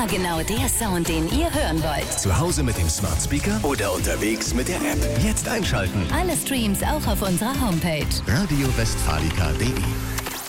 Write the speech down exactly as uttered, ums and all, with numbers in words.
Immer genau der Sound, den ihr hören wollt. Zu Hause mit dem Smart Speaker oder unterwegs mit der App. Jetzt einschalten. Alle Streams auch auf unserer Homepage. radio westfalica punkt de